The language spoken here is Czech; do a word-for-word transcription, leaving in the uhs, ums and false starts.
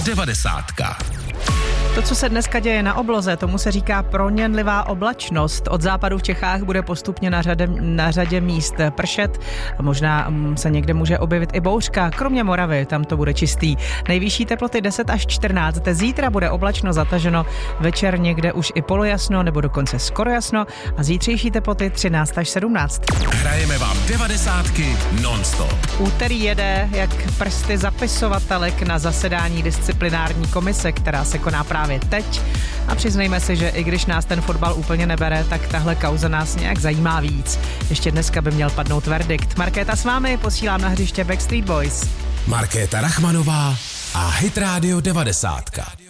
devadesátka. To, co se dneska děje na obloze, tomu se říká proměnlivá oblačnost. Od západu v Čechách bude postupně na řadě, na řadě míst pršet. Možná se někde může objevit i bouřka. Kromě Moravy, tam to bude čistý. Nejvyšší teploty deset až čtrnáct. Zítra bude oblačno zataženo, večer někde už i polojasno nebo dokonce skoro jasno a zítřejší teploty třináct až sedmnáct. Hrajeme vám devadesátky non-stop. Úterý jede jak prsty zapisovatelek na zasedání disciplinární komise, která se koná právě teď. A přiznejme si, že i když nás ten fotbal úplně nebere, tak tahle kauza nás nějak zajímá víc. Ještě dneska by měl padnout verdikt. Markéta s vámi, posílám na hřiště Backstreet Boys. Markéta Rachmanová a Hit Radio devadesátka.